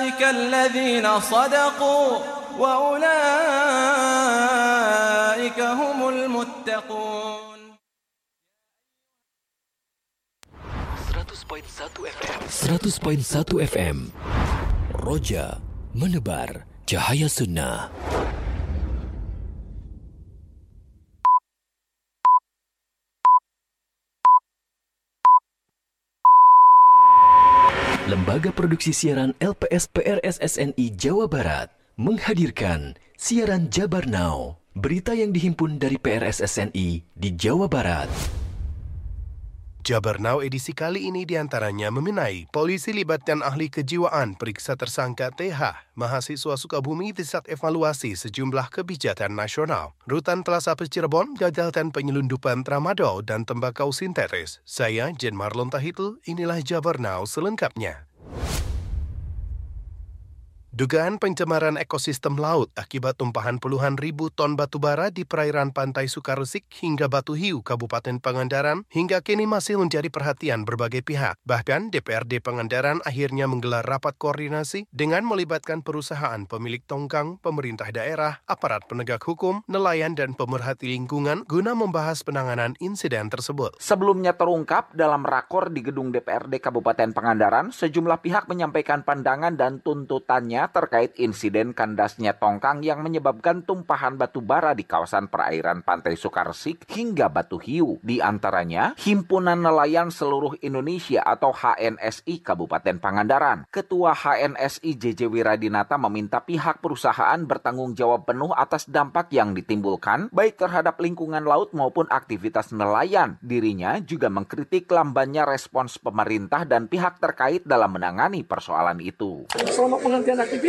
أولئك الذين صدقوا وأولئك هم المتقون. 100.1 FM Roja menebar cahaya sunnah. Lembaga Produksi Siaran LPS PRS SNI Jawa Barat menghadirkan siaran Jabar Now, berita yang dihimpun dari PRS SNI di Jawa Barat. Jabar Now edisi kali ini diantaranya meminai polisi libatkan ahli kejiwaan periksa tersangka TH, mahasiswa Sukabumi di saat evaluasi sejumlah kebijakan nasional. Rutan Plaza Cirebon gagalkan penyelundupan tramadol dan tembakau sintetis. Saya Jen Marlon Tahitul, inilah Jabar Now selengkapnya. Dugaan pencemaran ekosistem laut akibat tumpahan puluhan ribu ton batu bara di perairan Pantai Sukaresik hingga Batu Hiu, Kabupaten Pangandaran, hingga kini masih menjadi perhatian berbagai pihak. Bahkan DPRD Pangandaran akhirnya menggelar rapat koordinasi dengan melibatkan perusahaan pemilik tongkang, pemerintah daerah, aparat penegak hukum, nelayan, dan pemerhati lingkungan guna membahas penanganan insiden tersebut. Sebelumnya terungkap dalam rakor di gedung DPRD Kabupaten Pangandaran, sejumlah pihak menyampaikan pandangan dan tuntutannya terkait insiden kandasnya tongkang yang menyebabkan tumpahan batu bara di kawasan perairan Pantai Sukaresik hingga Batu Hiu. Di antaranya, Himpunan Nelayan Seluruh Indonesia atau HNSI Kabupaten Pangandaran. Ketua HNSI JJ Wiradinata meminta pihak perusahaan bertanggung jawab penuh atas dampak yang ditimbulkan, baik terhadap lingkungan laut maupun aktivitas nelayan. Dirinya juga mengkritik lambannya respons pemerintah dan pihak terkait dalam menangani persoalan itu. Selama penghentian aktivitas,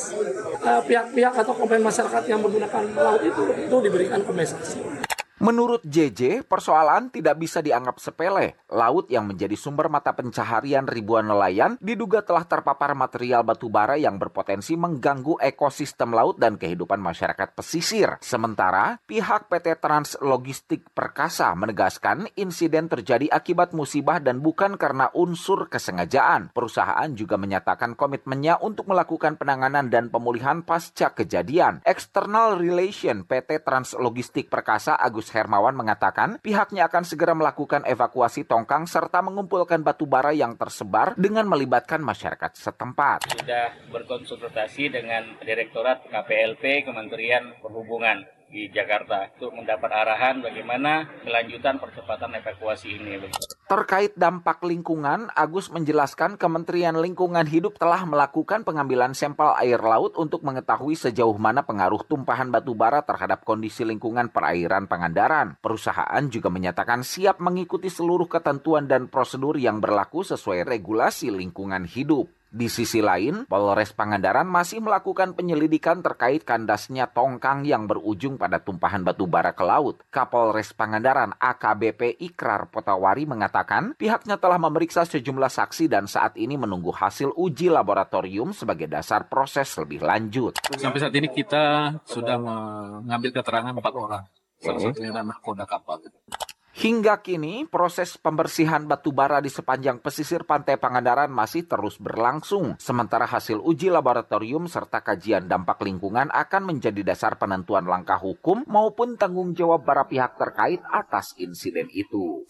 pihak-pihak atau komponen masyarakat yang menggunakan laut itu diberikan kompensasi. Menurut JJ, persoalan tidak bisa dianggap sepele. Laut yang menjadi sumber mata pencaharian ribuan nelayan diduga telah terpapar material batu bara yang berpotensi mengganggu ekosistem laut dan kehidupan masyarakat pesisir. Sementara, pihak PT Trans Logistik Perkasa menegaskan insiden terjadi akibat musibah dan bukan karena unsur kesengajaan. Perusahaan juga menyatakan komitmennya untuk melakukan penanganan dan pemulihan pasca kejadian. External Relation PT Trans Logistik Perkasa Agus Hermawan mengatakan pihaknya akan segera melakukan evakuasi tongkang serta mengumpulkan batu bara yang tersebar dengan melibatkan masyarakat setempat. Sudah berkonsultasi dengan Direktorat KPLP Kementerian Perhubungan di Jakarta untuk mendapat arahan bagaimana kelanjutan percepatan evakuasi ini. Terkait dampak lingkungan, Agus menjelaskan Kementerian Lingkungan Hidup telah melakukan pengambilan sampel air laut untuk mengetahui sejauh mana pengaruh tumpahan batu bara terhadap kondisi lingkungan perairan Pangandaran. Perusahaan juga menyatakan siap mengikuti seluruh ketentuan dan prosedur yang berlaku sesuai regulasi lingkungan hidup. Di sisi lain, Polres Pangandaran masih melakukan penyelidikan terkait kandasnya tongkang yang berujung pada tumpahan batu bara ke laut. Kapolres Pangandaran AKBP Ikrar Potawari mengatakan pihaknya telah memeriksa sejumlah saksi dan saat ini menunggu hasil uji laboratorium sebagai dasar proses lebih lanjut. Sampai saat ini kita sudah mengambil keterangan 4 orang, salah satunya nahkoda kapal. Hingga kini, proses pembersihan batu bara di sepanjang pesisir pantai Pangandaran masih terus berlangsung. Sementara hasil uji laboratorium serta kajian dampak lingkungan akan menjadi dasar penentuan langkah hukum maupun tanggung jawab para pihak terkait atas insiden itu.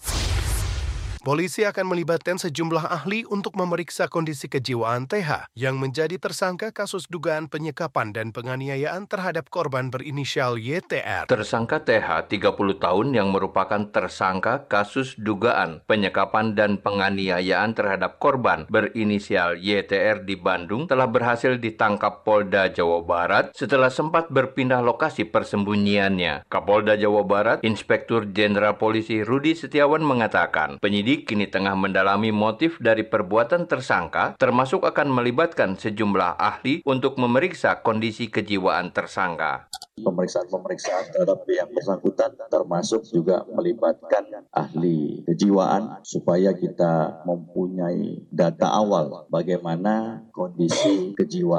Polisi akan melibatkan sejumlah ahli untuk memeriksa kondisi kejiwaan TH yang menjadi tersangka kasus dugaan penyekapan dan penganiayaan terhadap korban berinisial YTR. Tersangka TH, 30 tahun yang merupakan tersangka kasus dugaan penyekapan dan penganiayaan terhadap korban berinisial YTR di Bandung telah berhasil ditangkap Polda Jawa Barat setelah sempat berpindah lokasi persembunyiannya. Kapolda Jawa Barat, Inspektur Jenderal Polisi Rudi Setiawan mengatakan, penyidik kini tengah mendalami motif dari perbuatan tersangka, termasuk akan melibatkan sejumlah ahli untuk memeriksa kondisi kejiwaan tersangka. Pemeriksaan terhadap yang bersangkutan termasuk juga melibatkan ahli kejiwaan supaya kita mempunyai data awal bagaimana kondisi kejiwaan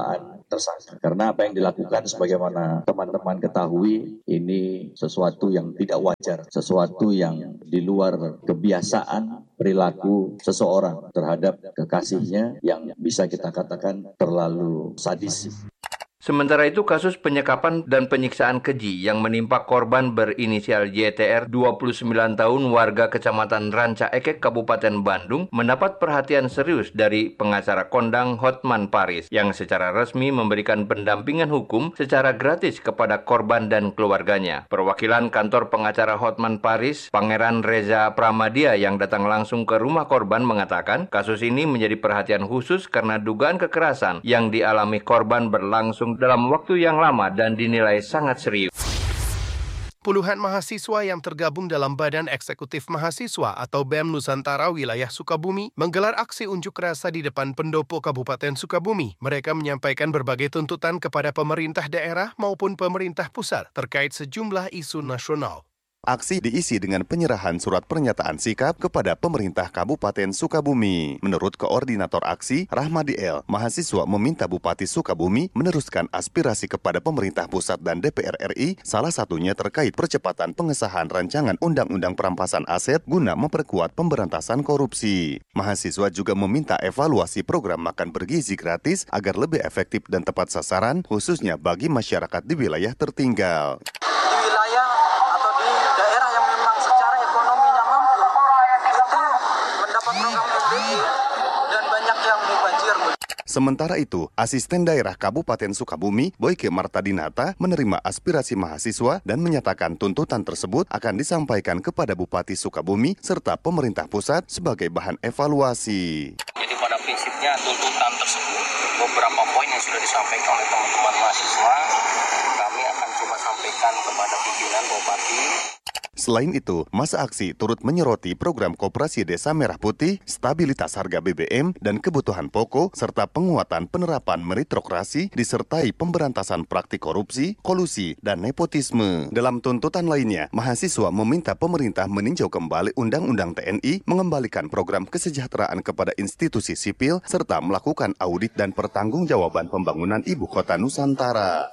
tersangka. Karena apa yang dilakukan sebagaimana teman-teman ketahui, ini sesuatu yang tidak wajar, sesuatu yang di luar kebiasaan perilaku seseorang terhadap kekasihnya yang bisa kita katakan terlalu sadis. Sementara itu, kasus penyekapan dan penyiksaan keji yang menimpa korban berinisial YTR 29 tahun warga Kecamatan Ranca Ekek, Kabupaten Bandung mendapat perhatian serius dari pengacara kondang Hotman Paris yang secara resmi memberikan pendampingan hukum secara gratis kepada korban dan keluarganya. Perwakilan kantor pengacara Hotman Paris, Pangeran Reza Pramadia yang datang langsung ke rumah korban mengatakan kasus ini menjadi perhatian khusus karena dugaan kekerasan yang dialami korban berlangsung dalam waktu yang lama dan dinilai sangat serius. Puluhan mahasiswa yang tergabung dalam Badan Eksekutif Mahasiswa atau BEM Nusantara wilayah Sukabumi menggelar aksi unjuk rasa di depan pendopo Kabupaten Sukabumi. Mereka menyampaikan berbagai tuntutan kepada pemerintah daerah maupun pemerintah pusat terkait sejumlah isu nasional. Aksi diisi dengan penyerahan surat pernyataan sikap kepada pemerintah Kabupaten Sukabumi. Menurut Koordinator Aksi, Rahmadi L., mahasiswa meminta Bupati Sukabumi meneruskan aspirasi kepada pemerintah pusat dan DPR RI, salah satunya terkait percepatan pengesahan rancangan Undang-Undang Perampasan Aset guna memperkuat pemberantasan korupsi. Mahasiswa juga meminta evaluasi program makan bergizi gratis agar lebih efektif dan tepat sasaran, khususnya bagi masyarakat di wilayah tertinggal. Sementara itu, Asisten Daerah Kabupaten Sukabumi, Boyke Martadinata, menerima aspirasi mahasiswa dan menyatakan tuntutan tersebut akan disampaikan kepada Bupati Sukabumi serta pemerintah pusat sebagai bahan evaluasi. Jadi pada prinsipnya tuntutan tersebut, beberapa poin yang sudah disampaikan oleh teman-teman mahasiswa, kami akan coba sampaikan kepada pimpinan Bupati. Selain itu, masa aksi turut menyoroti program Koperasi Desa Merah Putih, stabilitas harga BBM, dan kebutuhan pokok, serta penguatan penerapan meritokrasi, disertai pemberantasan praktik korupsi, kolusi, dan nepotisme. Dalam tuntutan lainnya, mahasiswa meminta pemerintah meninjau kembali Undang-Undang TNI, mengembalikan program kesejahteraan kepada institusi sipil, serta melakukan audit dan pertanggungjawaban pembangunan Ibu Kota Nusantara.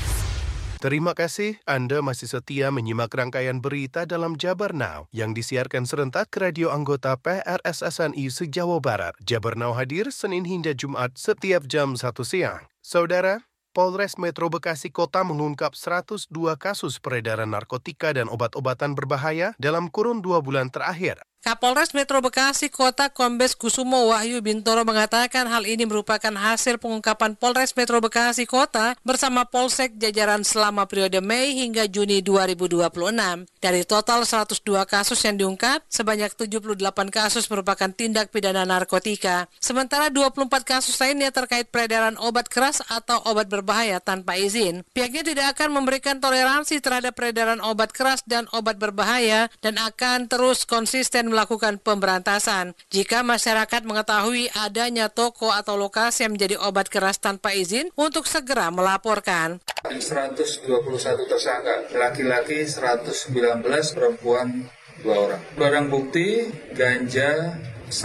Terima kasih Anda masih setia menyimak rangkaian berita dalam Jabar Now yang disiarkan serentak ke radio anggota PRSSNI se-Jawa Barat. Jabar Now hadir Senin hingga Jumat setiap jam 1 siang. Saudara, Polres Metro Bekasi Kota mengungkap 102 kasus peredaran narkotika dan obat-obatan berbahaya dalam kurun 2 bulan terakhir. Kapolres Metro Bekasi Kota Kombes Kusumo Wahyu Bintoro mengatakan hal ini merupakan hasil pengungkapan Polres Metro Bekasi Kota bersama Polsek jajaran selama periode Mei hingga Juni 2026. Dari total 102 kasus yang diungkap, sebanyak 78 kasus merupakan tindak pidana narkotika. Sementara 24 kasus lainnya terkait peredaran obat keras atau obat berbahaya tanpa izin. Pihaknya tidak akan memberikan toleransi terhadap peredaran obat keras dan obat berbahaya dan akan terus konsisten melakukan pemberantasan. Jika masyarakat mengetahui adanya toko atau lokasi yang menjadi obat keras tanpa izin untuk segera melaporkan. 121 tersangka, laki-laki 119, perempuan 2 orang. Barang bukti ganja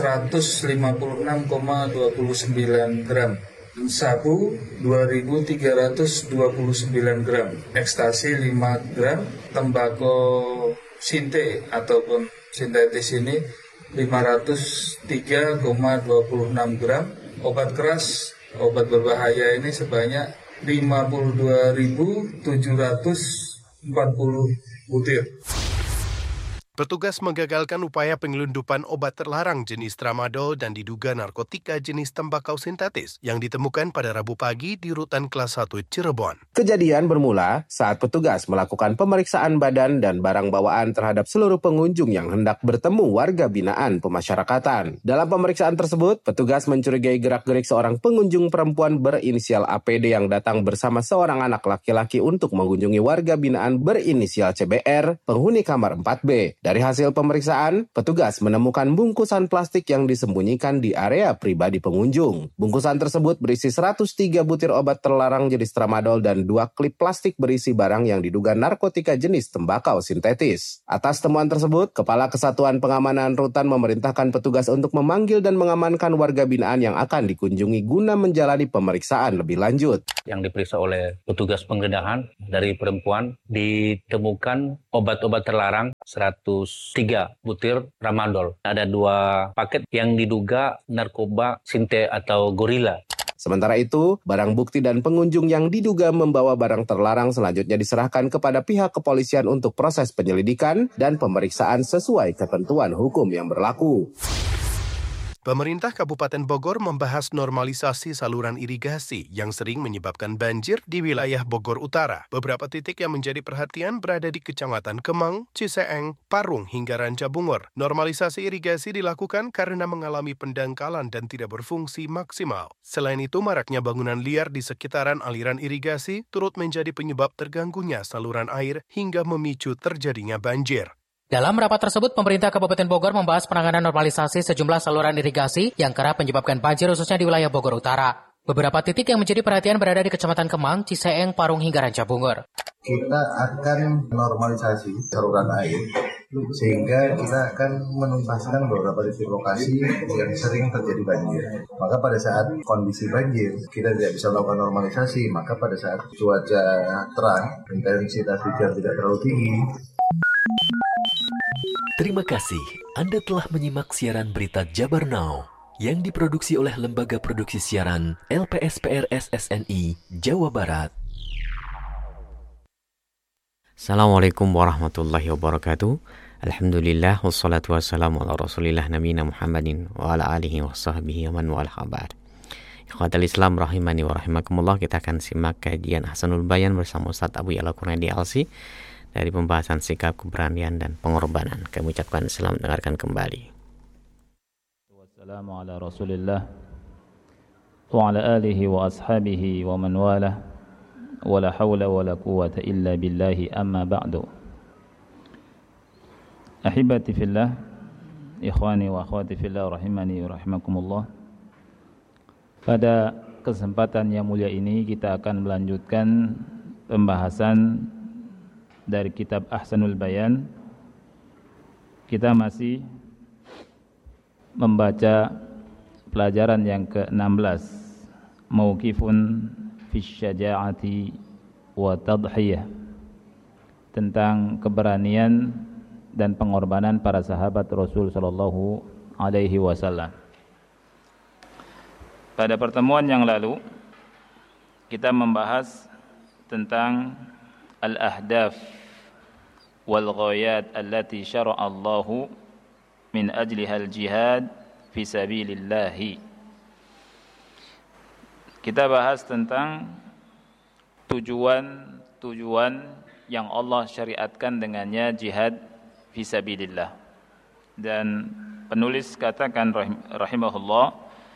156,29 gram. Sabu 2.329 gram, ekstasi 5 gram, tembakau sinte ataupun sintetis ini 503,26 gram, obat keras, obat berbahaya ini sebanyak 52.740 butir. Petugas menggagalkan upaya penyelundupan obat terlarang jenis tramadol dan diduga narkotika jenis tembakau sintetis yang ditemukan pada Rabu pagi di Rutan Kelas 1 Cirebon. Kejadian bermula saat petugas melakukan pemeriksaan badan dan barang bawaan terhadap seluruh pengunjung yang hendak bertemu warga binaan pemasyarakatan. Dalam pemeriksaan tersebut, petugas mencurigai gerak-gerik seorang pengunjung perempuan berinisial APD yang datang bersama seorang anak laki-laki untuk mengunjungi warga binaan berinisial CBR, penghuni kamar 4B. Dari hasil pemeriksaan, petugas menemukan bungkusan plastik yang disembunyikan di area pribadi pengunjung. Bungkusan tersebut berisi 103 butir obat terlarang jenis tramadol dan 2 klip plastik berisi barang yang diduga narkotika jenis tembakau sintetis. Atas temuan tersebut, Kepala Kesatuan Pengamanan Rutan memerintahkan petugas untuk memanggil dan mengamankan warga binaan yang akan dikunjungi guna menjalani pemeriksaan lebih lanjut. yang diperiksa oleh petugas penggeledahan dari perempuan ditemukan obat-obat terlarang 103 butir tramadol. Ada 2 paket yang diduga narkoba sinte atau gorila. Sementara itu, barang bukti dan pengunjung yang diduga membawa barang terlarang selanjutnya diserahkan kepada pihak kepolisian untuk proses penyelidikan dan pemeriksaan sesuai ketentuan hukum yang berlaku. Pemerintah Kabupaten Bogor membahas normalisasi saluran irigasi yang sering menyebabkan banjir di wilayah Bogor Utara. Beberapa titik yang menjadi perhatian berada di Kecamatan Kemang, Ciseeng, Parung, hingga Rancabungur. Normalisasi irigasi dilakukan karena mengalami pendangkalan dan tidak berfungsi maksimal. Selain itu, maraknya bangunan liar di sekitaran aliran irigasi turut menjadi penyebab terganggunya saluran air hingga memicu terjadinya banjir. Dalam rapat tersebut, pemerintah Kabupaten Bogor membahas penanganan normalisasi sejumlah saluran irigasi yang kerap menyebabkan banjir khususnya di wilayah Bogor Utara. Beberapa titik yang menjadi perhatian berada di Kecamatan Kemang, Ciseeng, Parung, hingga Rancabungur. Kita akan normalisasi saluran air, sehingga kita akan menuntaskan beberapa titik lokasi yang sering terjadi banjir. Maka pada saat kondisi banjir, kita tidak bisa melakukan normalisasi, maka pada saat cuaca terang, intensitas hujan tidak terlalu tinggi. Terima kasih Anda telah menyimak siaran berita Jabar Now yang diproduksi oleh Lembaga Produksi Siaran LPSPR SSNI Jawa Barat. Assalamualaikum warahmatullahi wabarakatuh. Alhamdulillah wassalatu wassalamu ala rasulillah nabiyina Muhammadin wa ala alihi wa sahbihi wa man walah kabar. Ikhwatal Islam rahimani wa rahimakumullah, kita akan simak kajian Ahsanul Bayan bersama Ustaz Abu Ya'la Qurnaidi Alsi dari pembahasan sikap keberanian dan pengorbanan. Kami ucapkan selamat mendengarkan kembali. Wassalamu ala rasulillah wa ala alihi wa ashabihi wa man walah wa la hawla wa la quwwata illa billahi amma ba'du. Ahibati fillah, ikhwani wa akhwati fillah rahimani wa rahimakumullah. Pada kesempatan yang mulia ini kita akan melanjutkan pembahasan dari kitab Ahsanul Bayan. Kita masih membaca pelajaran yang ke-16, Mauqifun fi syaja'ati wa tadhiyah, tentang keberanian dan pengorbanan para sahabat Rasul sallallahu alaihi wasallam. Pada pertemuan yang lalu kita membahas tentang al-ahdaf wal-ghayat allati syara'a Allahu min ajliha al-jihad fi sabilillahi. Kita bahas tentang tujuan yang Allah syariatkan dengannya jihad fi sabilillah. Dan penulis katakan rahimahullah,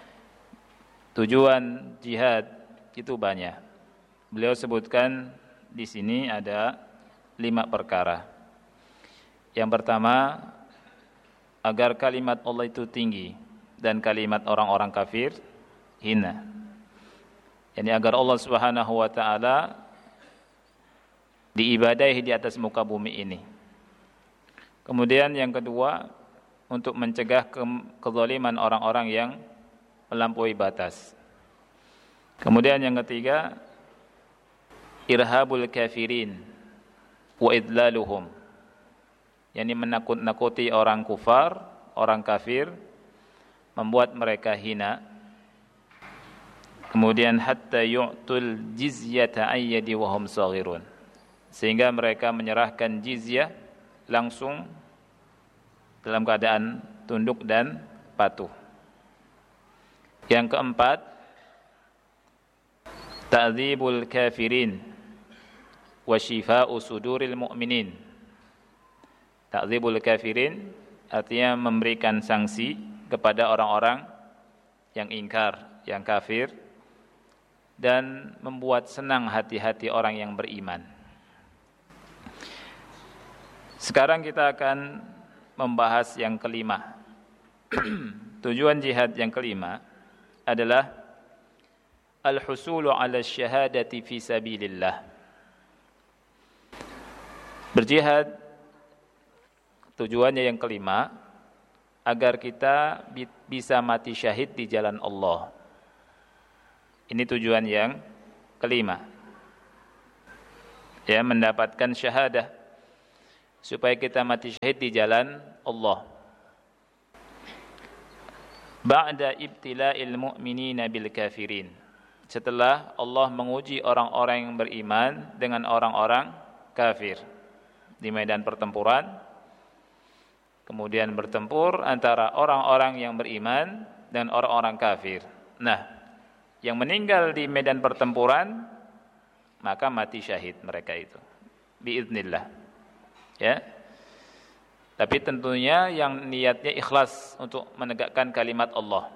tujuan jihad itu banyak. Beliau sebutkan di sini ada 5 perkara. Yang pertama, agar kalimat Allah itu tinggi dan kalimat orang-orang kafir hina. Yani agar Allah Subhanahu wa taala diibadahi di atas muka bumi ini. Kemudian yang kedua, untuk mencegah kezaliman orang-orang yang melampaui batas. Kemudian yang ketiga, irhabul kafirin wa idlaluhum, yakni menakut-nakuti orang kufar, orang kafir, membuat mereka hina. Kemudian hatta yu'tul jizyata ayyadi wa hum saghirun, sehingga mereka menyerahkan jizyah langsung dalam keadaan tunduk dan patuh. Yang keempat, ta'dzibul kafirin wa shifa'u suduril mu'minin. Ta'dzibul kafirin artinya memberikan sanksi kepada orang-orang yang ingkar, yang kafir, dan membuat senang hati-hati orang yang beriman. Sekarang kita akan membahas yang kelima. Tujuan jihad yang kelima adalah al-husulu ala syahadati fi sabilillah. Berjihad tujuannya yang kelima agar kita bisa mati syahid di jalan Allah. Ini tujuan yang kelima. Ya, mendapatkan syahadah supaya kita mati syahid di jalan Allah. Ba'da ibtila'il mu'minina bil kafirin. Setelah Allah menguji orang-orang yang beriman dengan orang-orang kafir di medan pertempuran, kemudian bertempur antara orang-orang yang beriman dan orang-orang kafir. Nah, yang meninggal di medan pertempuran maka mati syahid mereka itu biiznillah. Ya. Tapi tentunya yang niatnya ikhlas untuk menegakkan kalimat Allah.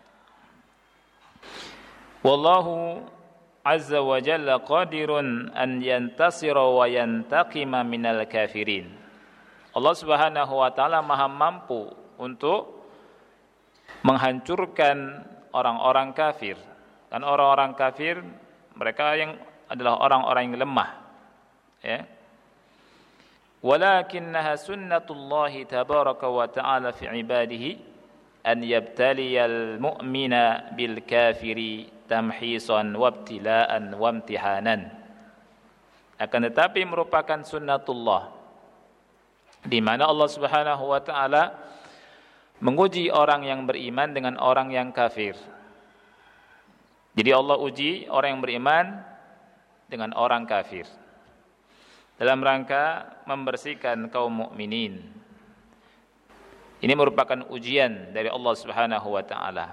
Wallahu azza wa jalla qadirun an yantasira wa yantaqima minal kafirin. Allah Subhanahu wa taala Maha mampu untuk menghancurkan orang-orang kafir. Dan orang-orang kafir mereka yang adalah orang-orang yang lemah. Ya. Walakinnaha sunnatullahi tabaraka wa ta'ala fi ibadihi an yabtaliyal mu'mina bil kafiri tamhisan wabtila'an wamtihanan. Akan tetapi merupakan sunnatullah di mana Allah Subhanahu wa taala menguji orang yang beriman dengan orang yang kafir. Jadi Allah uji orang yang beriman dengan orang kafir dalam rangka membersihkan kaum mukminin. Ini merupakan ujian dari Allah Subhanahu wa taala.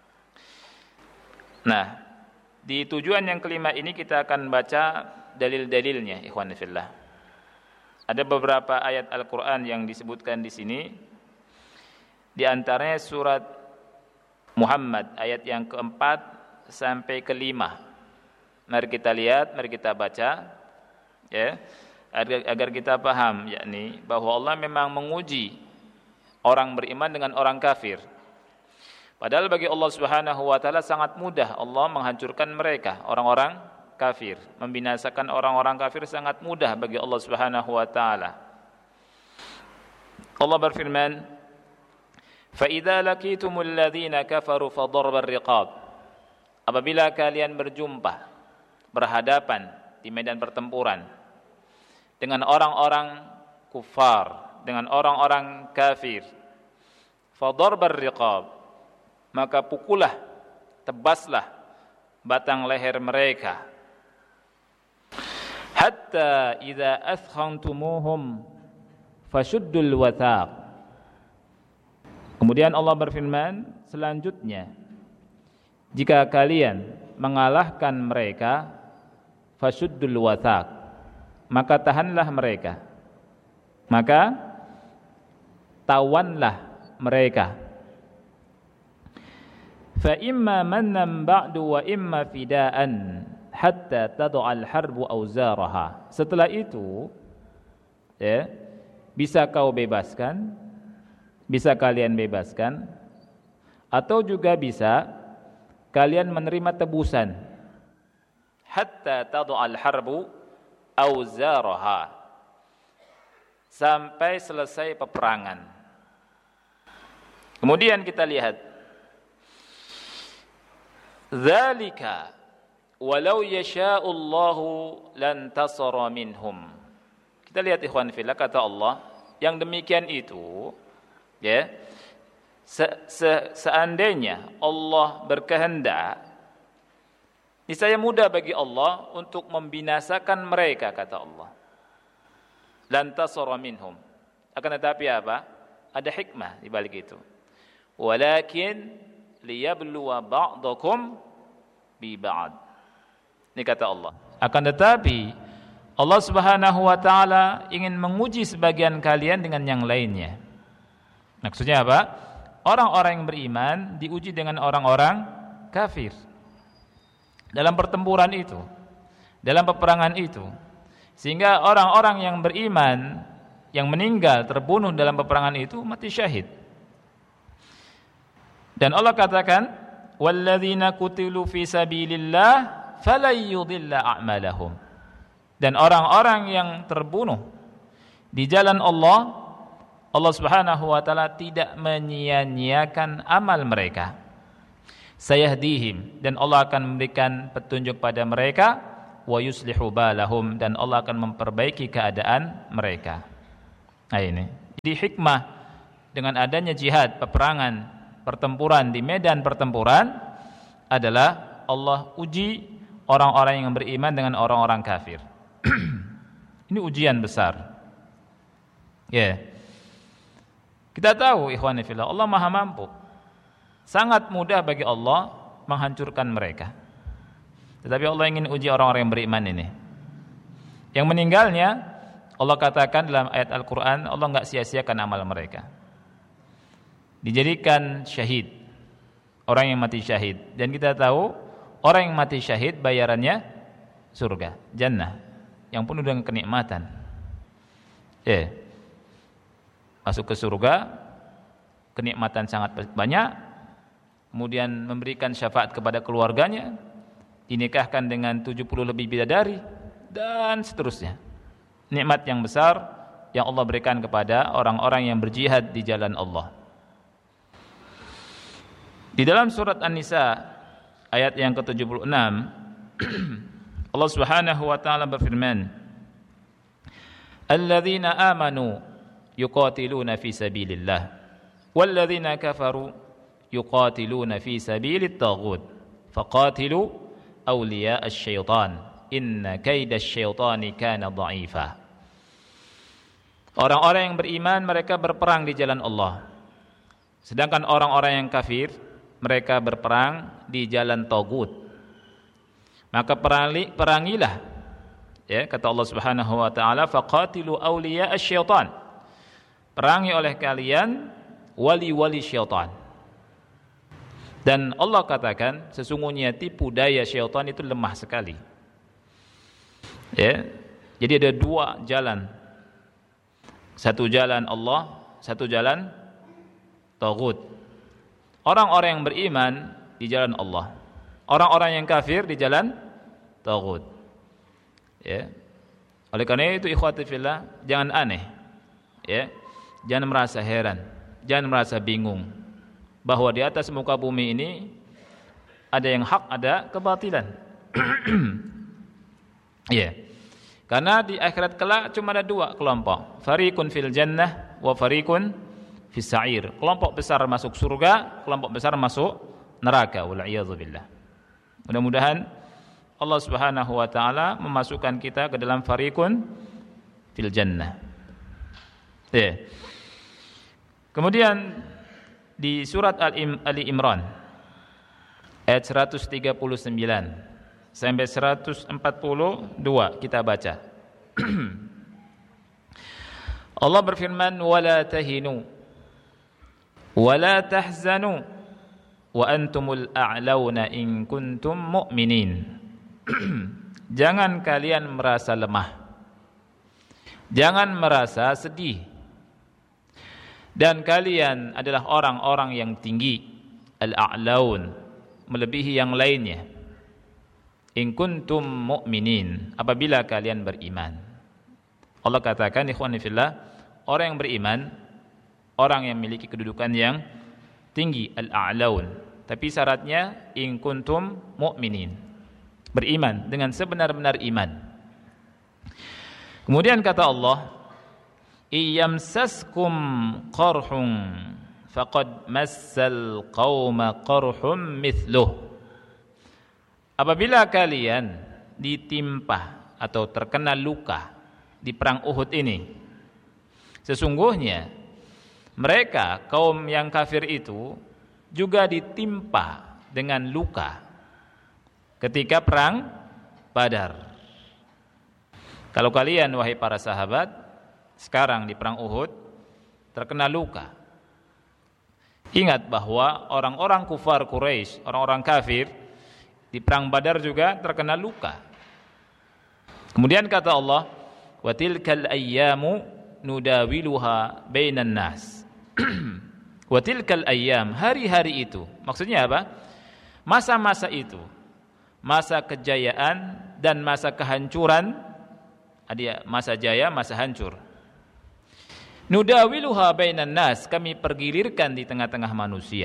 Nah, di tujuan yang kelima ini kita akan baca dalil-dalilnya, ikhwan fillah. Ada beberapa ayat Al-Qur'an yang disebutkan di sini. Di antaranya surat Muhammad ayat yang keempat sampai kelima. Mari kita lihat, mari kita baca, ya, agar kita paham, yakni bahwa Allah memang menguji orang beriman dengan orang kafir. Padahal bagi Allah Subhanahu wa taala sangat mudah Allah menghancurkan mereka, orang-orang kafir, membinasakan orang-orang kafir sangat mudah bagi Allah Subhanahu wa taala. Allah berfirman, "Fa idza laqitumul ladzina kafaru fa darbar riqab." Apabila kalian berjumpa, berhadapan di medan pertempuran dengan orang-orang kufar, dengan orang-orang kafir, fadarbar riqab, maka pukullah, tebaslah batang leher mereka, hatta idza athkhantumuhum fashuddul wathaq. Kemudian Allah berfirman selanjutnya, jika kalian mengalahkan mereka, fashuddul wathaq, maka tahanlah mereka, maka tawanlah mereka. Fa imma mannan ba'du wa imma fidaan hatta tad'al harbu auzaraha. Setelah itu, ya, bisa kau bebaskan, bisa kalian bebaskan, atau juga bisa kalian menerima tebusan. Hatta tad'al harbu auzaraha, sampai selesai peperangan. Kemudian kita lihat, dzalika walau yasha'ullahu lan tasara minhum. Kita lihat ikhwan fillah, kata Allah, yang demikian itu, ya, seandainya Allah berkehendak, niscaya mudah bagi Allah untuk membinasakan mereka, kata Allah. Lan tasara minhum. Akan tetapi apa? Ada hikmah di balik itu. Walakin liyabluwa ba'dakum bi ba'd. Ini kata Allah. Akan tetapi Allah Subhanahu wa taala ingin menguji sebagian kalian dengan yang lainnya. Maksudnya apa? Orang-orang yang beriman diuji dengan orang-orang kafir. Dalam pertempuran itu, dalam peperangan itu, sehingga orang-orang yang beriman yang meninggal terbunuh dalam peperangan itu mati syahid. Dan Allah katakan, walladzina qutilu fi sabilillah falayyudilla a'malahum. Dan orang-orang yang terbunuh di jalan Allah, Allah Subhanahu wa taala tidak menyia-nyiakan amal mereka. sayahdihim, dan Allah akan memberikan petunjuk pada mereka, wa yuslihu balahum, dan Allah akan memperbaiki keadaan mereka. Nah ini, jadi hikmah dengan adanya jihad, peperangan, pertempuran di medan pertempuran adalah Allah uji orang-orang yang beriman dengan orang-orang kafir. Ini ujian besar. Ya. Kita tahu ikhwani fillah, Allah Maha mampu. Sangat mudah bagi Allah menghancurkan mereka. Tetapi Allah ingin uji orang-orang yang beriman ini. Yang meninggalnya, Allah katakan dalam ayat Al-Quran, Allah enggak sia-siakan amal mereka. Dijadikan syahid, orang yang mati syahid. Dan kita tahu, orang yang mati syahid bayarannya surga, jannah, yang penuh dengan kenikmatan. Masuk ke surga, kenikmatan sangat banyak, kemudian memberikan syafaat kepada keluarganya, dinikahkan dengan 70 lebih bidadari, dan seterusnya. Nikmat yang besar yang Allah berikan kepada orang-orang yang berjihad di jalan Allah. Di dalam surat An-Nisa ayat yang ke-76, Allah Subhanahu wa taala berfirman, "Alladzina amanu yuqatiluna fi sabilillah walladzina kafaru yuqatiluna fi sabilit taghut faqatilu awliya asy-syaitan inna kaidasy syaitani kana dha'ifa." Orang-orang yang beriman mereka berperang di jalan Allah, sedangkan orang-orang yang kafir mereka berperang di jalan taghut. Maka perangilah, ya, kata Allah Subhanahu wa taala, faqatilu awliya asy-syaitan. Perangi oleh kalian wali-wali syaitan. Dan Allah katakan sesungguhnya tipu daya syaitan itu lemah sekali. Ya. Jadi ada dua jalan. Satu jalan Allah, satu jalan taghut. Orang-orang yang beriman di jalan Allah, orang-orang yang kafir di jalan taghut. Ya. Oleh karena itu ikhwati fillah, jangan aneh. Ya. Jangan merasa heran, jangan merasa bingung bahwa di atas muka bumi ini ada yang hak, ada kebatilan. Ya. Karena di akhirat kelak cuma ada dua kelompok, fariqun fil jannah wa fariqun fis sa'ir. Kelompok besar masuk surga, kelompok besar masuk neraka. Wal iyadzu billah. Mudah-mudahan Allah Subhanahu wa taala memasukkan kita ke dalam fariqun fil jannah. Ya. Kemudian di surat Ali Imran ayat 139 sampai 142 kita baca. Allah berfirman, "Wala tahinu wala tahzanu wa antumul a'launa in kuntum mu'minin." Jangan kalian merasa lemah, jangan merasa sedih, dan kalian adalah orang-orang yang tinggi, al-a'laun, melebihi yang lainnya. In kuntum mu'minin, apabila kalian beriman. Allah katakan, ikhwani fillah, orang yang beriman, orang yang memiliki kedudukan yang tinggi, al-a'laun. Tapi syaratnya in kuntum mu'minin, beriman dengan sebenar-benar iman. Kemudian kata Allah, iyamsaskum qarhum faqad massal qauma qarhum mithluh. Apabila kalian ditimpa atau terkena luka di perang Uhud ini, sesungguhnya mereka kaum yang kafir itu juga ditimpa dengan luka ketika perang Badar. Kalau kalian wahai para sahabat sekarang di perang Uhud terkena luka, ingat bahwa orang-orang kufar Quraisy, orang-orang kafir di perang Badar juga terkena luka. Kemudian kata Allah, wa tilkal ayyamu nudawiluha bainan nas. Wa tilkal ayyam, hari-hari itu, maksudnya apa? Masa-masa itu, masa kejayaan dan masa kehancuran, ada masa jaya, masa hancur. Nudawiluha bainan nas, kami pergilirkan di tengah-tengah manusia.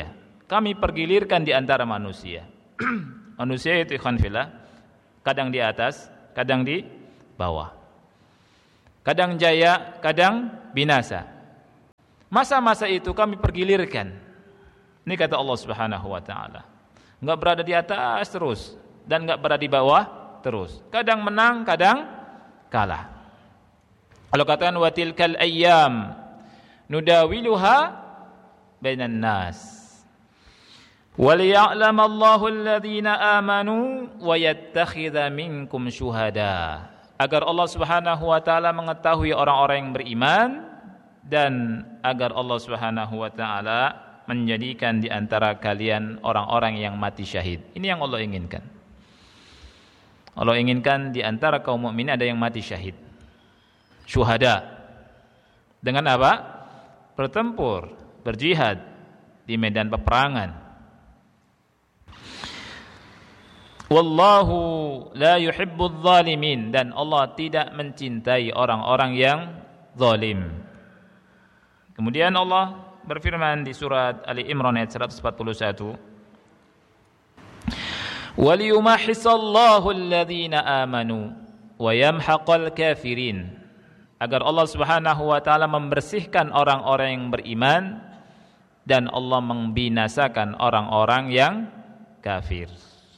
kami pergilirkan di antara manusia. Manusia itu ikhwan fillah, kadang di atas, kadang di bawah. Kadang jaya, kadang binasa. Masa-masa itu kami pergilirkan. Ini kata Allah Subhanahu wa taala. Enggak berada di atas terus dan enggak berada di bawah terus. Kadang menang, kadang kalah. Kalau katakan wa tilkal ayyam nudawiluha bainan nas. وَلِيَعْلَمَ اللَّهُ الَّذِينَ آمَنُوا وَيَتَّخِذَ مِنْكُمْ شُهَدَاءَ. Agar Allah Subhanahu wa taala mengetahui orang-orang yang beriman dan agar Allah Subhanahu wa taala menjadikan di antara kalian orang-orang yang mati syahid. Ini yang Allah inginkan. Allah inginkan di antara kaum mukminin ada yang mati syahid. Syuhada. Dengan apa? Bertempur, berjihad di medan peperangan. Wallahu la yuhibbudz zalimin, dan Allah tidak mencintai orang-orang yang zalim. Kemudian Allah berfirman di surat Ali Imran ayat 141, "Waliyumahhisallahu alladhina amanu wa yamhaqal kafirin." Agar Allah Subhanahu wa taala membersihkan orang-orang yang beriman dan Allah membinasakan orang-orang yang kafir.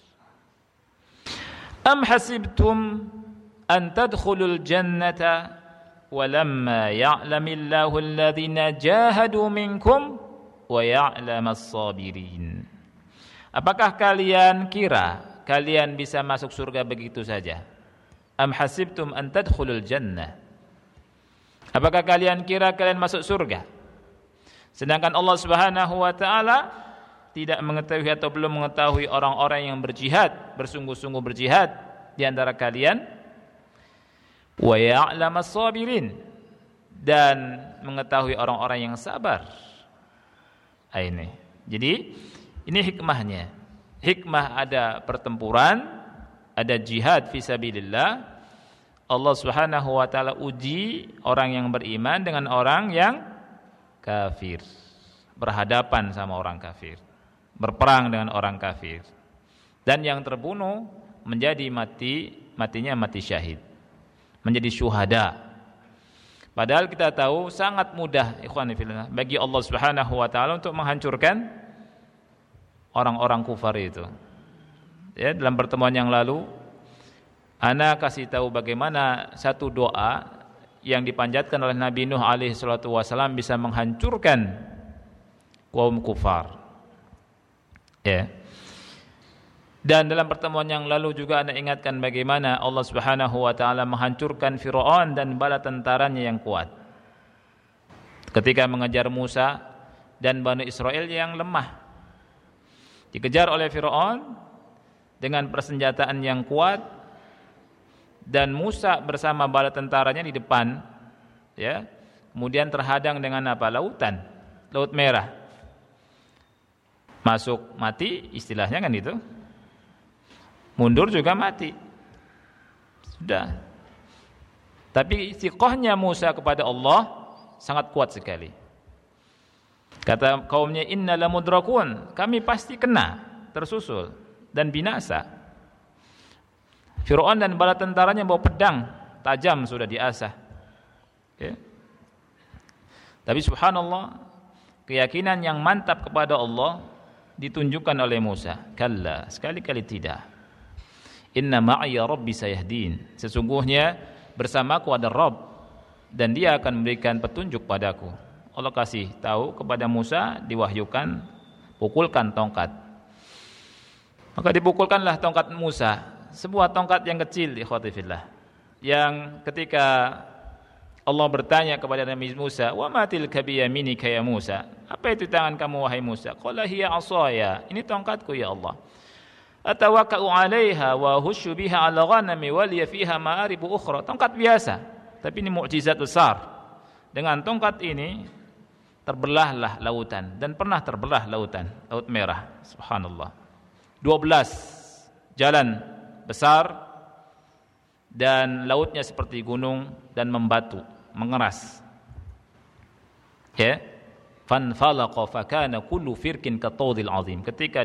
Am hasibtum an tadkhulul jannata walamma ya'lamillahu alladhina jahadu minkum wa ya'lamas sabirin. Apakah kalian kira kalian bisa masuk surga begitu saja? Am hasibtum an tadkhulul jannah. Apakah kalian kira kalian masuk surga? Sedangkan Allah Subhanahu wa taala tidak mengetahui atau belum mengetahui orang-orang yang berjihad, bersungguh-sungguh berjihad di antara kalian, wa ya'lamas sabirin, dan mengetahui orang-orang yang sabar. Ini. Jadi ini hikmahnya. Hikmah ada pertempuran, ada jihad fisabilillah. Allah Subhanahu wa taala uji orang yang beriman dengan orang yang kafir. Berhadapan sama orang kafir. Berperang dengan orang kafir. Dan yang terbunuh menjadi matinya mati syahid. Menjadi syuhada. Padahal kita tahu sangat mudah ikhwan fillah bagi Allah Subhanahu wa taala untuk menghancurkan orang-orang kufar itu. Ya, dalam pertemuan yang lalu ana kasih tahu bagaimana satu doa yang dipanjatkan oleh Nabi Nuh alaihi salatu wasallam bisa menghancurkan kaum kufar. Ya. Dan dalam pertemuan yang lalu juga Anda ingatkan bagaimana Allah Subhanahu wa taala menghancurkan Firaun dan bala tentaranya yang kuat. Ketika mengejar Musa dan Bani Israel yang lemah. Dikejar oleh Firaun dengan persenjataan yang kuat dan Musa bersama bala tentaranya di depan, ya. Kemudian terhadang dengan apa? Lautan, Laut Merah. Masuk mati, istilahnya kan itu. Mundur juga mati. Sudah. Tapi istiqahnya Musa kepada Allah sangat kuat sekali. Kata kaumnya, inna lamudrakun, kami pasti kena, tersusul dan binasa. Firaun dan bala tentaranya bawa pedang tajam sudah diasah. Ya. Tapi subhanallah, keyakinan yang mantap kepada Allah ditunjukkan oleh Musa. Kalla, sekali-kali tidak. Inna ma'iyya rabbi sayahdin. Sesungguhnya bersamaku ada Rabb dan dia akan memberikan petunjuk padaku. Allah kasih tahu kepada Musa, diwahyukan, pukulkan tongkat. Maka dipukulkanlah tongkat Musa, sebuah tongkat yang kecil, ikhwati fillah, yang ketika Allah bertanya kepada Nabi Musa, "Wa ma tilka biyaminika ya Musa?" Apa itu tangan kamu wahai Musa? Qala hiya 'asaya. Ini tongkatku ya Allah. Atawakka'u 'alaiha wa husyu biha 'ala ghanami wa li fiha ma'aribu ukhra. Tongkat biasa, tapi ini mukjizat besar. Dengan tongkat ini terbelahlah lautan, dan pernah terbelah lautan, Laut Merah. Subhanallah. 12 jalan besar dan lautnya seperti gunung dan membatu, mengeras. Ya. fanfalaqa fakana kullu firqin katawdil azim. Ketika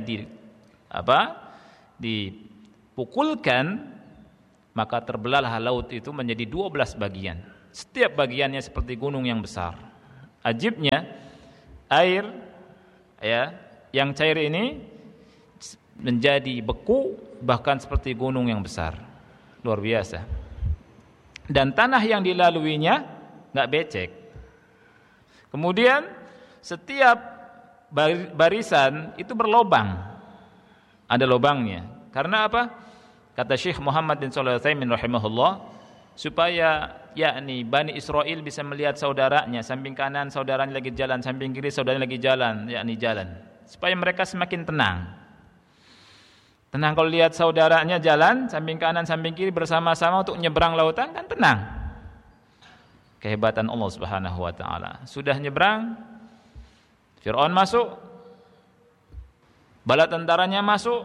dipukulkan, maka terbelahlah laut itu menjadi 12 bagian. Setiap bagiannya seperti gunung yang besar. Ajibnya, air yang cair ini menjadi beku bahkan seperti gunung yang besar. Luar biasa. Dan tanah yang dilaluinya enggak becek. Kemudian setiap barisan itu berlobang. Ada lobangnya. Karena apa? Kata Syekh Muhammad bin Shalih Al-Utsaimin rahimahullah, supaya Bani Israel bisa melihat saudaranya, samping kanan saudaranya lagi jalan, samping kiri saudaranya lagi jalan, jalan. Supaya mereka semakin tenang. Tenang kalau lihat saudaranya jalan, samping kanan, samping kiri bersama-sama untuk nyebrang lautan, kan tenang. Kehebatan Allah Subhanahu wa taala. Sudah nyebrang, Fir'aun masuk, bala tentaranya masuk.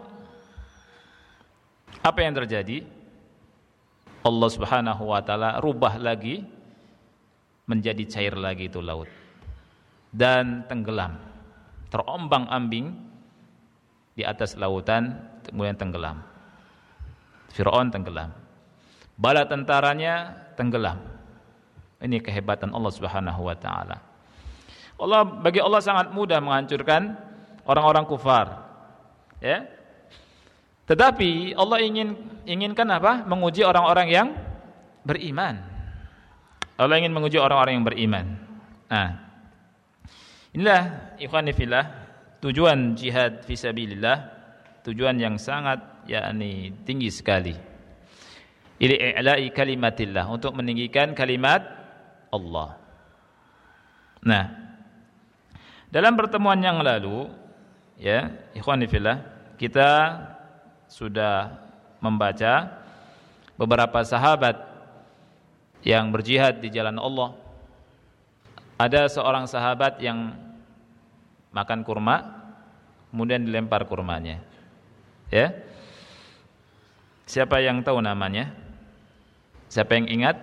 Apa yang terjadi? Allah Subhanahu wa taala rubah lagi menjadi cair lagi itu laut. Dan tenggelam. Terombang-ambing di atas lautan, kemudian tenggelam. Fir'aun tenggelam. Bala tentaranya tenggelam. Ini kehebatan Allah Subhanahu wa taala. Bagi Allah sangat mudah menghancurkan orang-orang kufar. Ya. Tetapi Allah inginkan apa? Menguji orang-orang yang beriman. Allah ingin menguji orang-orang yang beriman. Nah, inilah ikhwani fillah tujuan jihad fisabilillah, tujuan yang sangat tinggi sekali. I'la'i kalimatillah, untuk meninggikan kalimat Allah. Nah, dalam pertemuan yang lalu, ya, ikhwani fillah, kita sudah membaca beberapa sahabat yang berjihad di jalan Allah. Ada seorang sahabat yang makan kurma, kemudian dilempar kurmanya. Ya. Siapa yang tahu namanya? Siapa yang ingat?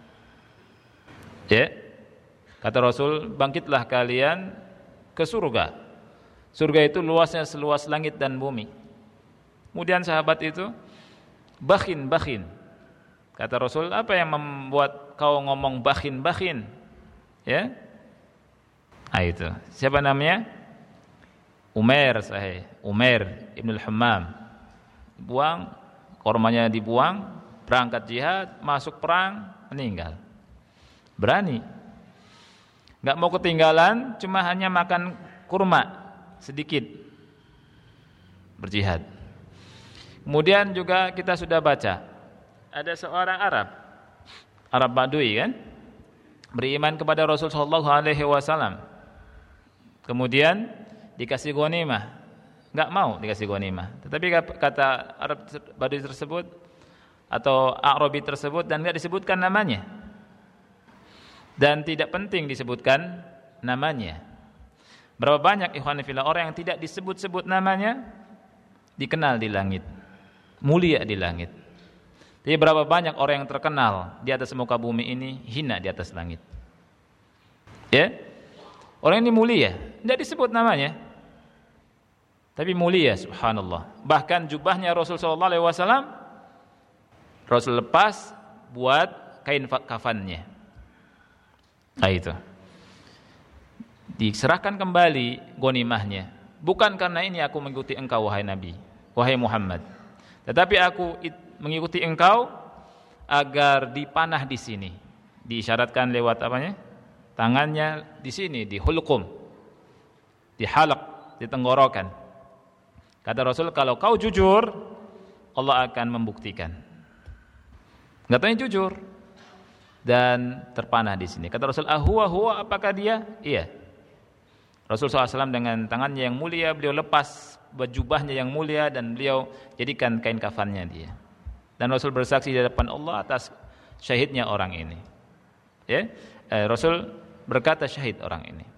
Ya. Kata Rasul, bangkitlah kalian ke surga. Surga itu luasnya seluas langit dan bumi. Kemudian sahabat itu, bakhin. Kata Rasul, apa yang membuat kau ngomong bakhin? Ya. Itu. Siapa namanya? Umair Ibn al-Hammam. Buang, kormanya dibuang, berangkat jihad, masuk perang, meninggal. Berani. Enggak mau ketinggalan, cuma hanya makan kurma sedikit. Berjihad. Kemudian juga kita sudah baca, ada seorang Arab Badui kan, beriman kepada Rasul sallallahu alaihi wasallam. Kemudian dikasih ghanimah, enggak mau dikasih ghanimah. Tetapi kata Arab Badui tersebut atau Arabi tersebut, dan enggak disebutkan namanya. Dan tidak penting disebutkan namanya. Berapa banyak ikhwan fillah orang yang tidak disebut-sebut namanya dikenal di langit, mulia di langit. Jadi berapa banyak orang yang terkenal di atas muka bumi ini hina di atas langit. Ya? Orang ini mulia, tidak disebut namanya. Tapi mulia, subhanallah. Bahkan jubahnya Rasul sallallahu alaihi wasallam Rasul lepas buat kain kafannya. Nah, itu. Diserahkan kembali ghanimahnya. Bukan karena ini aku mengikuti engkau wahai Nabi, wahai Muhammad. Tetapi aku mengikuti engkau agar dipanah di sini. Diisyaratkan lewat apanya? Tangannya di sini, di hulqum, di halaq, di tenggorokan. Kata Rasul, kalau kau jujur, Allah akan membuktikan. Enggak tanya jujur dan terpanah di sini. Kata Rasul, huwa, apakah dia? Iya. Rasul SAW dengan tangannya yang mulia, beliau lepas jubahnya yang mulia dan beliau jadikan kain kafannya dia. Dan Rasul bersaksi di hadapan Allah atas syahidnya orang ini. Ya, Rasul berkata syahid orang ini.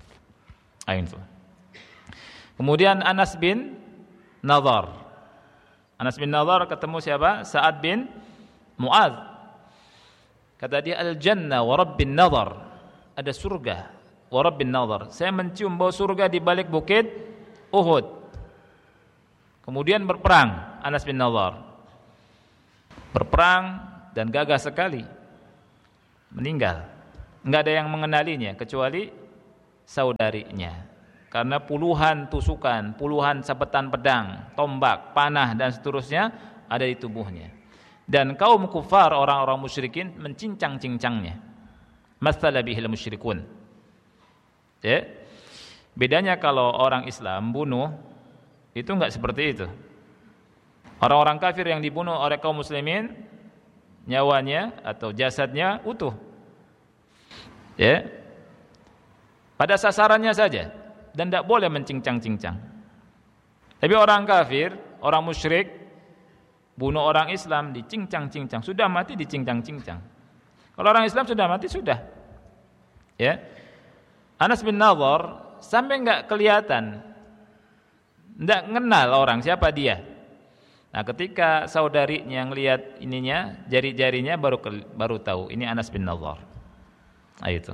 Kemudian Anas bin Nadhar ketemu siapa? Sa'ad bin Mu'adz. Kata dia, al-jannah wa rabbin nadhar. Ada surga wa rabbin nadhar, saya mencium bau surga di balik bukit Uhud. Kemudian berperang Anas bin Nadhar. Berperang dan gagah sekali. Meninggal. Enggak ada yang mengenalinya kecuali saudarinya. Karena puluhan tusukan, puluhan sabetan pedang, tombak, panah dan seterusnya ada di tubuhnya. Dan kaum kufar, orang-orang musyrikin mencincang-cincangnya. Matsala bihil musyrikun. Ya. Bedanya kalau orang Islam bunuh itu enggak seperti itu. Orang-orang kafir yang dibunuh oleh kaum muslimin, nyawanya atau jasadnya utuh. Ya. Pada sasarannya saja dan tidak boleh mencincang-cincang. Tapi orang kafir, orang musyrik bunuh orang Islam dicincang-cincang, sudah mati dicincang-cincang. Kalau orang Islam sudah mati sudah. Ya. Anas bin Nadhar sampai enggak kelihatan, enggak kenal orang siapa dia. Nah, ketika saudarinya ngelihat ininya, jari-jarinya baru tahu ini Anas bin Nadhar. Nah, itu.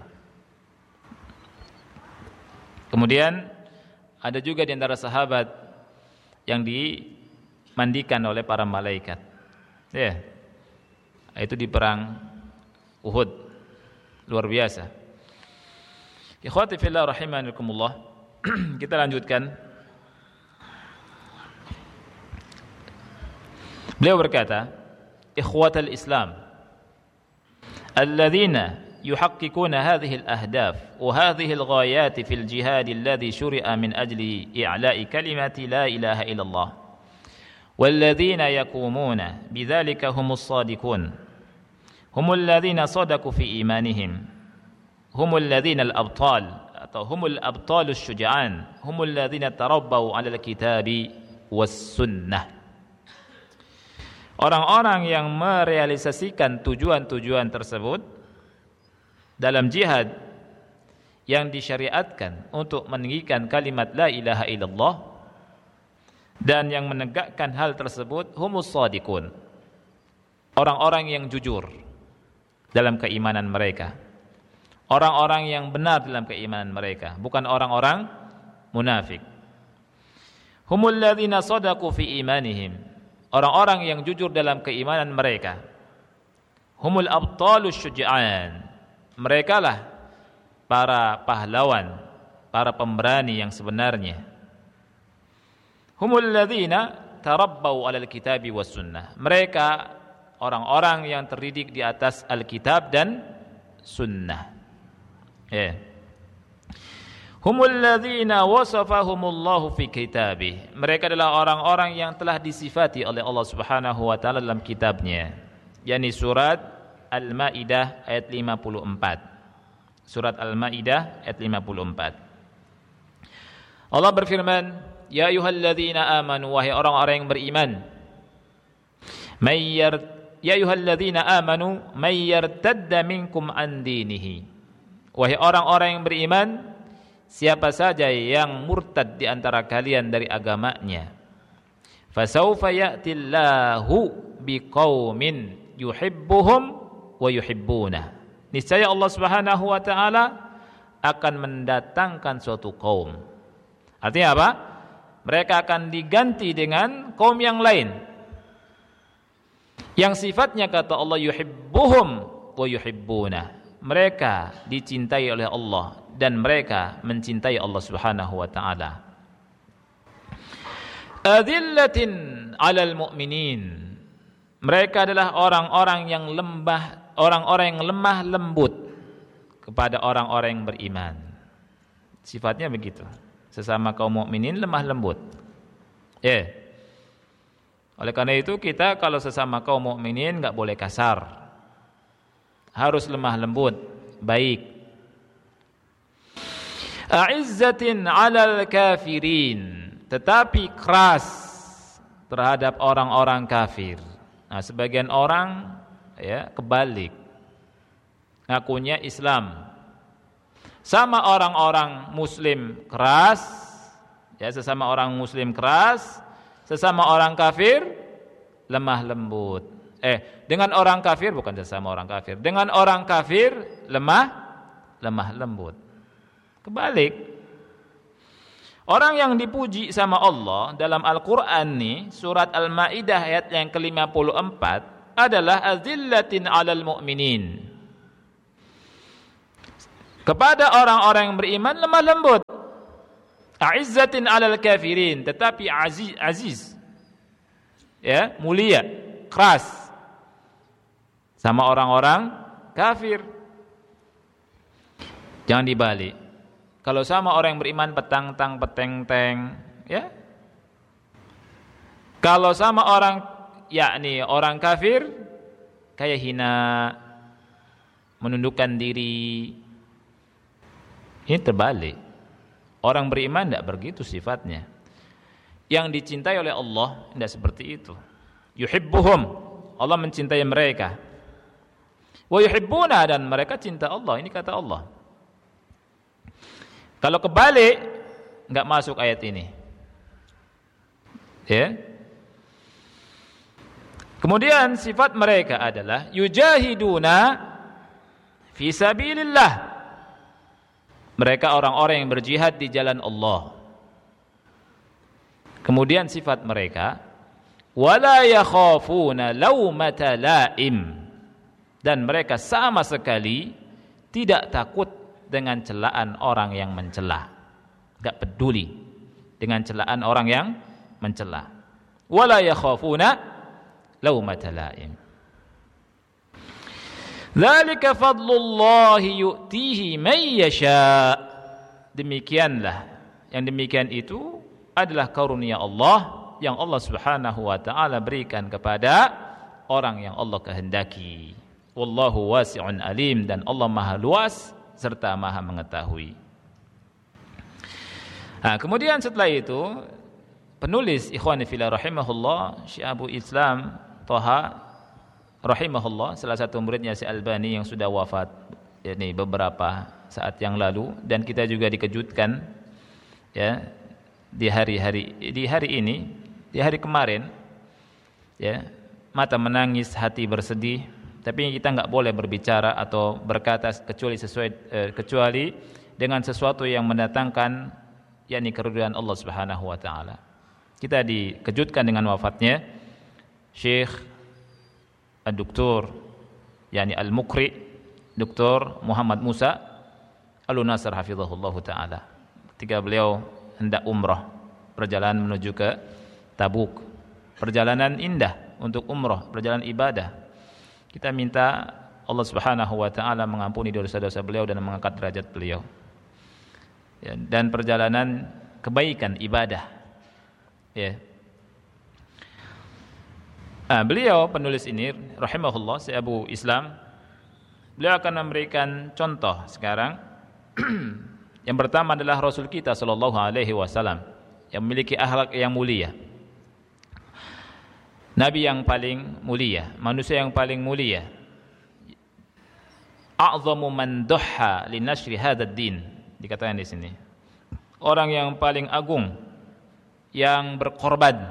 Kemudian ada juga di antara sahabat yang dimandikan oleh para malaikat. Ya. Itu di perang Uhud. Luar biasa. Ikhwati fillah rahimakumullah. Kita lanjutkan. Beliau berkata, ikhwatal Islam alladzina yuhaqqiquna hadhihi al-ahdaf wa hadhihi al-ghayat fi al-jihad alladhi shuri'a min ajli i'la'i kalimati la ilaha illallah walladzina yaqumuna bidzalika humus sadiqun humul ladzina sadaqu fi imanihim humul ladzina al-abtal atau humul abtalus syuja'an humul ladzina tarabbau 'ala al-kitabi was sunnah. Orang-orang yang merealisasikan tujuan-tujuan tersebut dalam jihad yang disyariatkan untuk meninggikan kalimat la ilaha illallah dan yang menegakkan hal tersebut humus shadiqun, orang-orang yang jujur dalam keimanan mereka, orang-orang yang benar dalam keimanan mereka, bukan orang-orang munafik. Humul ladzina shadaqu fi imanihim, orang-orang yang jujur dalam keimanan mereka. Humul abtalus syuja'an, mereka lah para pahlawan, para pemberani yang sebenarnya. Humul ladzina tarabbau 'alal kitabi was sunnah, mereka orang-orang yang terdidik di atas Alkitab dan sunnah. Humul ladzina wasafahumullahu fi kitabih, mereka adalah orang-orang yang telah disifati oleh Allah Subhanahu wa taala dalam kitabnya, yakni surat Al-Maidah ayat 54. Surat Al-Maidah ayat 54. Allah berfirman, ya ayyuhalladzina amanu, wahai orang-orang yang beriman, ya ayyuhalladzina amanu may yartadda minkum an dinihi, wahai orang-orang yang beriman, siapa saja yang murtad di antara kalian dari agamanya, fasawfa ya'tillahu biqaumin yuhibbuhum wa yuhibbuna, niscaya Allah Subhanahu wa taala akan mendatangkan suatu kaum. Artinya apa? Mereka akan diganti dengan kaum yang lain yang sifatnya kata Allah yuhibbuhum wa yuhibbuna, mereka dicintai oleh Allah dan mereka mencintai Allah Subhanahu wa taala. Adillatin 'alal mu'minin, mereka adalah orang-orang yang lemah lembut kepada orang-orang yang beriman. Sifatnya begitu. Sesama kaum mukminin lemah lembut. Oleh karena itu kita kalau sesama kaum mukminin enggak boleh kasar. Harus lemah lembut, baik. A'izzatin 'alal kafirin, tetapi keras terhadap orang-orang kafir. Nah, sebagian orang kebalik. Ngakunya Islam. Sama orang-orang muslim keras, sesama orang muslim keras, sesama orang kafir lemah lembut. Dengan orang kafir, bukan sesama orang kafir, dengan orang kafir lemah lembut. Kebalik. Orang yang dipuji sama Allah dalam Al-Quran nih, surat Al-Ma'idah ayat yang ke-54 adalah azillatin 'alal mu'minin. Kepada orang-orang yang beriman lemah lembut. A'izzatin 'alal kafirin, tetapi aziz. Ya, mulia, keras sama orang-orang kafir. Jangan dibalik. Kalau sama orang yang beriman petang-tang, peteng-teng, ya. Kalau sama orang, yakni orang kafir, kayak hina, menundukkan diri. Ini terbalik. Orang beriman tidak begitu sifatnya. Yang dicintai oleh Allah tidak seperti itu. Yuhibbuhum, Allah mencintai mereka. Wa yuhibbuna, dan mereka cinta Allah. Ini kata Allah. Kalau kebalik, enggak masuk ayat ini. Ya. Kemudian sifat mereka adalah yujahiduna fi sabilillah. Mereka orang-orang yang berjihad di jalan Allah. Kemudian sifat mereka wala yakhafuna laumata laim. Dan mereka sama sekali tidak takut dengan celaan orang yang mencela. Enggak peduli dengan celaan orang yang mencela. Wala yakhafuna laumata laim. Dzalika fadlullahi yu'tihi may yasha. Demikianlah, yang demikian itu adalah karunia Allah yang Allah Subhanahu wa taala berikan kepada orang yang Allah kehendaki. Wallahu wasi'un alim, dan Allah Maha luas serta Maha mengetahui. Nah, kemudian setelah itu penulis ikhwani fillah rahimahullah, Syekh Abu Islam Thaha rahimahullah, salah satu muridnya Syekh Albani yang sudah wafat ini beberapa saat yang lalu, dan kita juga dikejutkan ya di hari ini, di hari kemarin ya, mata menangis, hati bersedih, tapi kita enggak boleh berbicara atau berkata kecuali dengan sesuatu yang mendatangkan yakni keridhaan Allah Subhanahu wa taala. Kita dikejutkan dengan wafatnya Syekh Dr. yakni Al-Mukri, Dr. Muhammad Musa Al-Nasr hafizahullah taala. Ketika beliau hendak umrah, perjalanan menuju ke Tabuk. Perjalanan indah untuk umrah, perjalanan ibadah. Kita minta Allah Subhanahu wa taala mengampuni dosa-dosa beliau dan mengangkat derajat beliau. Ya, dan perjalanan kebaikan ibadah. Ya. Beliau penulis ini rahimahullah, Syekh Abu Islam, beliau akan memberikan contoh sekarang. Yang pertama adalah Rasul kita sallallahu alaihi wasallam yang memiliki akhlak yang mulia. Nabi yang paling mulia, manusia yang paling mulia. A'zamu man duhha li nashri hadzal din, dikatakan di sini. Orang yang paling agung yang berkorban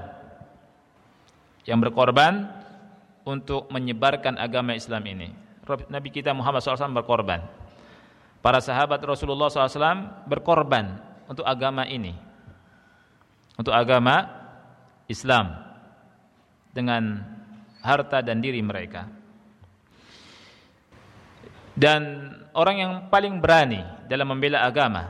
untuk menyebarkan agama Islam ini. Nabi kita Muhammad SAW berkorban. Para sahabat Rasulullah SAW berkorban untuk agama ini, untuk agama Islam, dengan harta dan diri mereka. Dan orang yang paling berani dalam membela agama,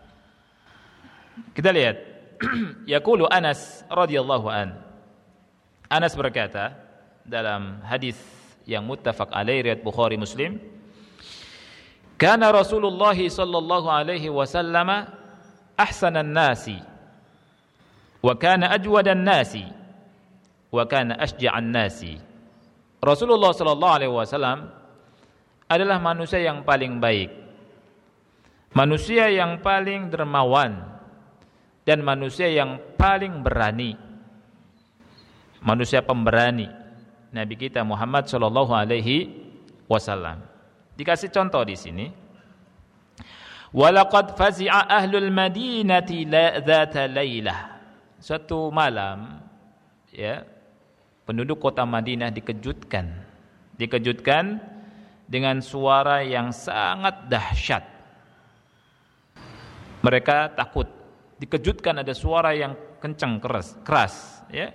kita lihat yaqulu Anas radhiyallahu an. Anas berkata dalam hadis yang muttafaq alaihi riwayat Bukhari Muslim, kana Rasulullah sallallahu alaihi wasallam ahsanan nasi wa kana ajwadan nasi wa kana asja'an nasi. Rasulullah sallallahu alaihi wasallam adalah manusia yang paling baik, manusia yang paling dermawan, dan manusia yang paling berani, manusia pemberani. Nabi kita Muhammad sallallahu alaihi wasallam dikasih contoh di sini. Walaqad fazi'a ahlul madinati dzata lailah. Suatu malam ya, penduduk kota Madinah dikejutkan dengan suara yang sangat dahsyat. Mereka takut, dikejutkan ada suara yang kencang, keras, ya.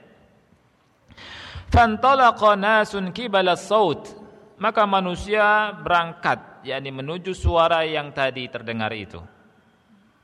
Fantalaqa nasun qibala saut, maka manusia berangkat, yakni menuju suara yang tadi terdengar itu.